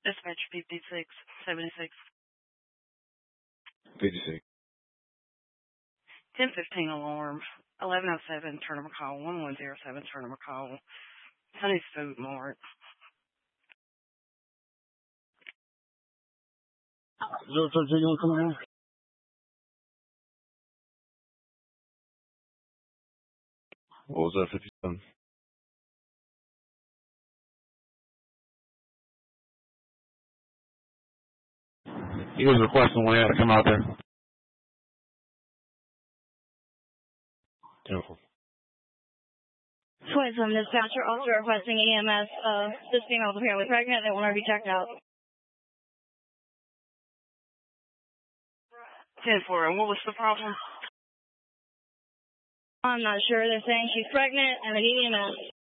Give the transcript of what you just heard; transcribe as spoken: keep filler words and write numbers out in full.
Dispatch fifty-six seventy-six. fifty-six. ten fifteen alarm. eleven oh seven, turn number call. one one zero seven, turn number call. Honey's Food Mart. Zero thirteen, you want to come in? What was that, fifty-seven? He was requesting when he had to come out there. Beautiful. twenty-seven dispatcher, also requesting E M S. Uh, this female is apparently pregnant. They want her to be checked out. ten four, and what was the problem? I'm not sure. They're saying she's pregnant and they need E M S.